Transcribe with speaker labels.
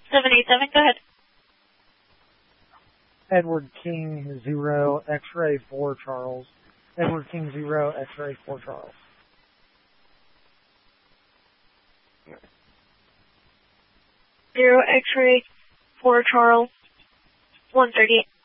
Speaker 1: 787, go ahead.
Speaker 2: Edward King 0, X-ray 4 Charles. Edward King 0, X-ray 4 Charles.
Speaker 1: Zero X-ray 4 Charles. 138.